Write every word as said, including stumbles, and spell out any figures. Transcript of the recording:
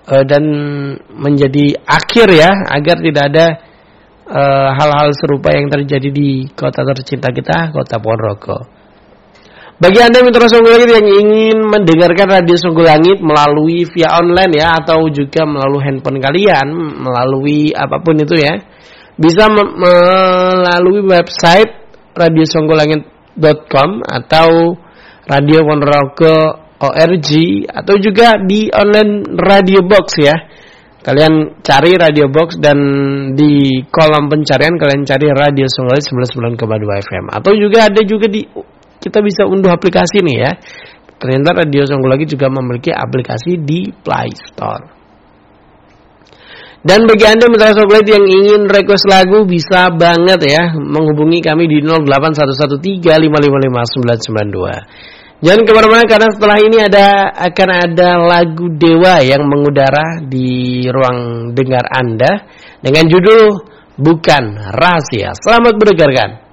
uh, dan menjadi akhir ya, agar tidak ada uh, hal-hal serupa yang terjadi di kota tercinta kita, Kota Ponorogo. Bagi Anda mitra Sungguh Langit yang ingin mendengarkan Radio Sungguh Langit melalui via online ya, atau juga melalui handphone kalian, melalui apapun itu ya, bisa me- melalui website radio sungguh langit dot com atau Radio Ponorogo O R G, atau juga di online Radio Box ya. Kalian cari Radio Box dan di kolom pencarian kalian cari Radio Sungguh Langit sembilan puluh sembilan koma dua F M, atau juga ada juga di, kita bisa unduh aplikasi nih ya. Ternyata Radio Sungguh Langit juga memiliki aplikasi di Play Store. Dan bagi Anda mitra Sungguh Langit yang ingin request lagu, bisa banget ya menghubungi kami di nol delapan satu satu tiga lima lima lima sembilan sembilan dua. Jangan kemana-mana, karena setelah ini ada akan ada lagu Dewa yang mengudara di ruang dengar Anda dengan judul Bukan Rahasia. Selamat mendengarkan.